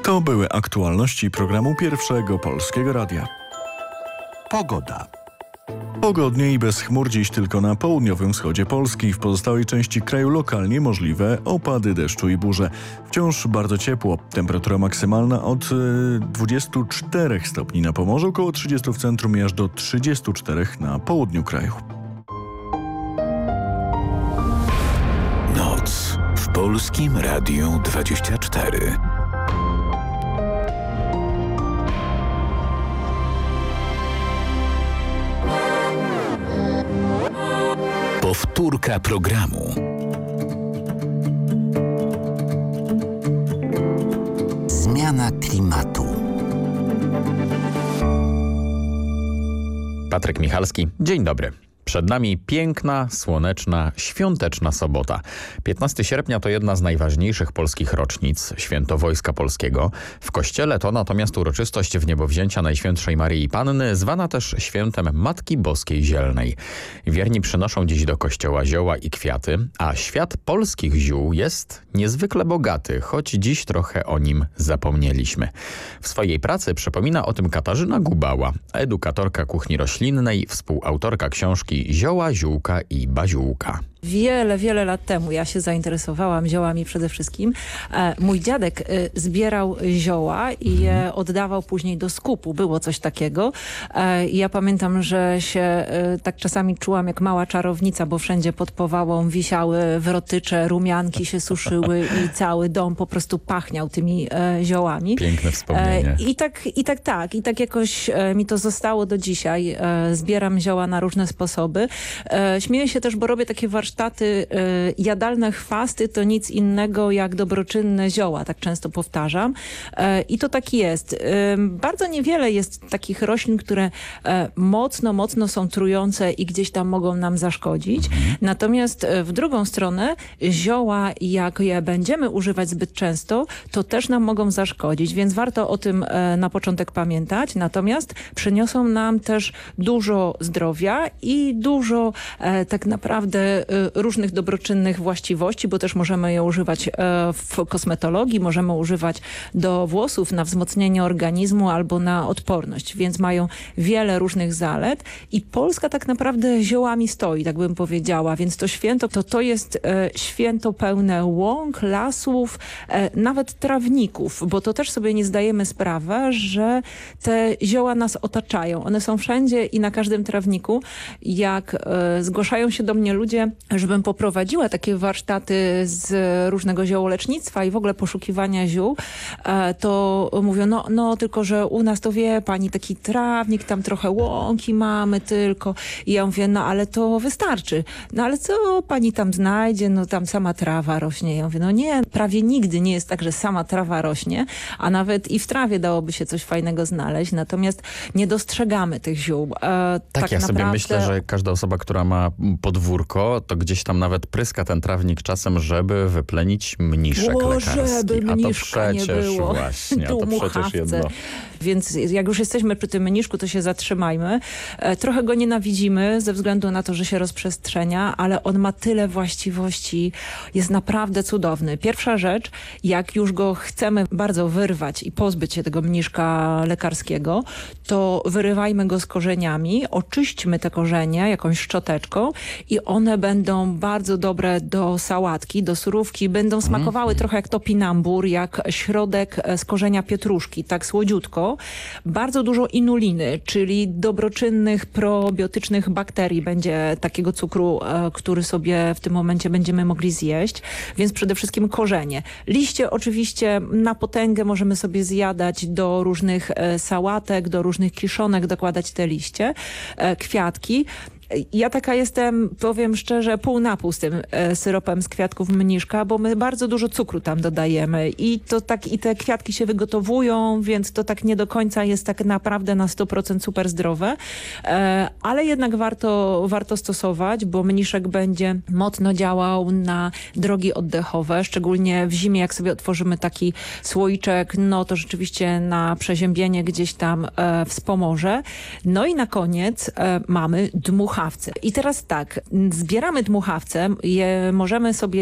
To były aktualności programu Pierwszego Polskiego Radia. Pogoda. Pogodnie i bez chmur dziś tylko na południowym wschodzie Polski. W pozostałej części kraju lokalnie możliwe opady deszczu i burze. Wciąż bardzo ciepło. Temperatura maksymalna od 24 stopni na Pomorzu, około 30 w centrum i aż do 34 na południu kraju. Noc w Polskim Radiu 24. Powtórka programu. Zmiana klimatu. Patryk Michalski, dzień dobry. Przed nami piękna, słoneczna, świąteczna sobota. 15 sierpnia to jedna z najważniejszych polskich rocznic, Święto Wojska Polskiego. W kościele to natomiast uroczystość wniebowzięcia Najświętszej Maryi Panny, zwana też świętem Matki Boskiej Zielnej. Wierni przynoszą dziś do kościoła zioła i kwiaty, a świat polskich ziół jest niezwykle bogaty, choć dziś trochę o nim zapomnieliśmy. W swojej pracy przypomina o tym Katarzyna Gubała, edukatorka kuchni roślinnej, współautorka książki Zioła, ziółka i baziółka. Wiele lat temu ja się zainteresowałam ziołami przede wszystkim. Mój dziadek zbierał zioła i je oddawał później do skupu. Było coś takiego. Ja pamiętam, że się tak czasami czułam jak mała czarownica, bo wszędzie pod powałą wisiały wrotycze, rumianki się suszyły i cały dom po prostu pachniał tymi ziołami. Piękne wspomnienie. I tak jakoś mi to zostało do dzisiaj. Zbieram zioła na różne sposoby. Śmieję się też, bo robię takie warsztaty jadalne chwasty to nic innego jak dobroczynne zioła, tak często powtarzam. I to tak jest. Bardzo niewiele jest takich roślin, które mocno są trujące i gdzieś tam mogą nam zaszkodzić. Natomiast w drugą stronę zioła, jak je będziemy używać zbyt często, to też nam mogą zaszkodzić, więc warto o tym na początek pamiętać. Natomiast przyniosą nam też dużo zdrowia i dużo tak naprawdę różnych dobroczynnych właściwości, bo też możemy je używać w kosmetologii, możemy używać do włosów, na wzmocnienie organizmu albo na odporność, więc mają wiele różnych zalet i Polska tak naprawdę ziołami stoi, tak bym powiedziała, więc to święto to jest święto pełne łąk, lasów, nawet trawników, bo to też sobie nie zdajemy sprawy, że te zioła nas otaczają. One są wszędzie i na każdym trawniku. Jak zgłaszają się do mnie ludzie, żebym poprowadziła takie warsztaty z różnego ziołolecznictwa i w ogóle poszukiwania ziół, to mówią, no tylko, że u nas to wie pani, taki trawnik, tam trochę łąki mamy tylko. I ja mówię, no ale to wystarczy. No ale co pani tam znajdzie? No tam sama trawa rośnie. Ja mówię, no nie, prawie nigdy nie jest tak, że sama trawa rośnie, a nawet i w trawie dałoby się coś fajnego znaleźć, natomiast nie dostrzegamy tych ziół. Tak ja sobie myślę, że każda osoba, która ma podwórko, to gdzieś tam nawet pryska ten trawnik czasem, żeby wyplenić mniszek lekarski. Żeby mniszka nie było. Właśnie, tu to przecież jedno. Więc jak już jesteśmy przy tym mniszku, to się zatrzymajmy. Trochę go nienawidzimy ze względu na to, że się rozprzestrzenia, ale on ma tyle właściwości, jest naprawdę cudowny. Pierwsza rzecz, jak już go chcemy bardzo wyrwać i pozbyć się tego mniszka lekarskiego, to wyrywajmy go z korzeniami, oczyśćmy te korzenie jakąś szczoteczką i one będą bardzo dobre do sałatki, do surówki, będą smakowały trochę jak topinambur, jak środek z korzenia pietruszki, tak słodziutko. Bardzo dużo inuliny, czyli dobroczynnych, probiotycznych bakterii będzie takiego cukru, który sobie w tym momencie będziemy mogli zjeść, więc przede wszystkim korzenie. Liście oczywiście na potęgę możemy sobie zjadać do różnych sałatek, do różnych kiszonek, dokładać te liście, kwiatki. Ja taka jestem, powiem szczerze, pół na pół z tym syropem z kwiatków mniszka, bo my bardzo dużo cukru tam dodajemy i to tak i te kwiatki się wygotowują, więc to tak nie do końca jest tak naprawdę na 100% super zdrowe, ale jednak warto stosować, bo mniszek będzie mocno działał na drogi oddechowe, szczególnie w zimie, jak sobie otworzymy taki słoiczek, no to rzeczywiście na przeziębienie gdzieś tam wspomoże. No i na koniec mamy dmuchawce. I teraz tak, zbieramy dmuchawce, je możemy sobie